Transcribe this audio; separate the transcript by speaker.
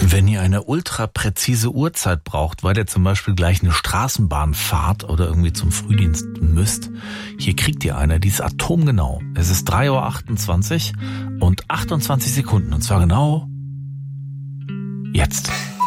Speaker 1: Wenn ihr eine ultra präzise Uhrzeit braucht, weil ihr zum Beispiel gleich eine Straßenbahn fahrt oder irgendwie zum Frühdienst müsst, hier kriegt ihr eine, die ist atomgenau. Es ist 3:28 Uhr und 28 Sekunden und zwar genau jetzt.